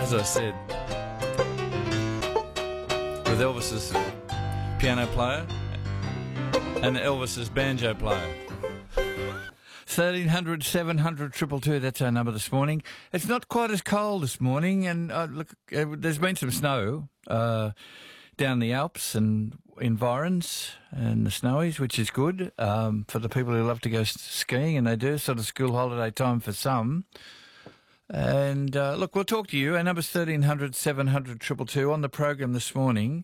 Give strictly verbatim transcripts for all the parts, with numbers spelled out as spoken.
as I said, with Elvis's piano player and Elvis's banjo player. thirteen hundred, seven hundred, two two two, that's our number this morning. It's not quite as cold this morning, and uh, look, uh, there's been some snow uh, down the Alps and environs and the snowies, which is good um, for the people who love to go s- skiing, and they do, sort of school holiday time for some. And uh, look, we'll talk to you. Our number's thirteen hundred, seven hundred, two two two on the program this morning.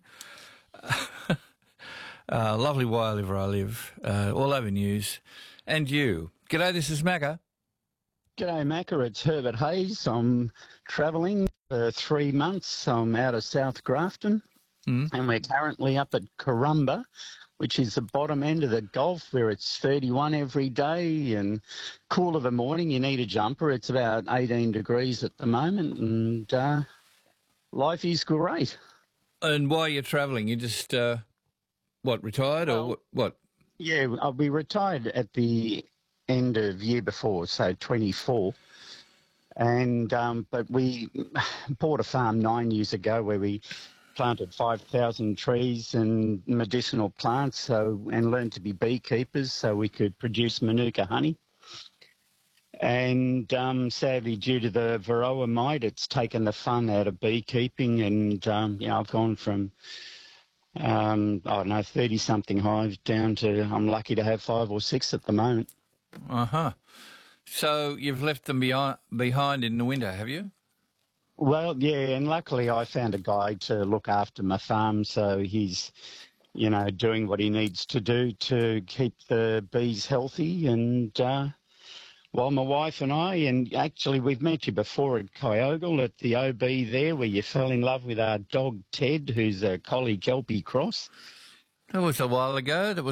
uh, lovely where I live, where I live, uh, all over news. And you. G'day, this is Macca. G'day, Macca. It's Herbert Hayes. I'm travelling for three months. I'm out of South Grafton, Mm. and we're currently up at Corumba, which is the bottom end of the Gulf, where it's thirty-one every day and cool of a morning. You need a jumper. It's about eighteen degrees at the moment, and uh, life is great. And while you're travelling, you just, uh, what, retired or Well- what? what? Yeah, I'll be retired at the end of year before, so twenty-four. And um, but we bought a farm nine years ago where we planted five thousand trees and medicinal plants, so and learned to be beekeepers so we could produce Manuka honey. And um, sadly, due to the Varroa mite, it's taken the fun out of beekeeping, and um, you know, I've gone from Um, I don't know, thirty-something hives down to, I'm lucky to have five or six at the moment. Uh-huh. So you've left them behind, behind in the winter, have you? Well, yeah, and luckily I found a guy to look after my farm, so he's, you know, doing what he needs to do to keep the bees healthy. And uh, while my wife and I, and actually we've met you before at Kyogle at the O B there, where you fell in love with our dog Ted, who's a Collie Kelpie cross. That was a while ago. That was